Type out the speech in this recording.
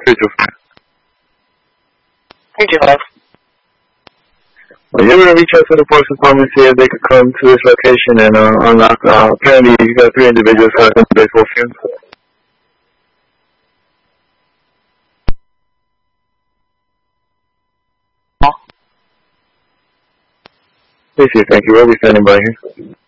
325. 325. Well, you're going to reach out to the police department, see if they could come to this location and unlock. Apparently, you got 3 individuals shotgun baseball fumes. Please, thank you. We'll be standing by here.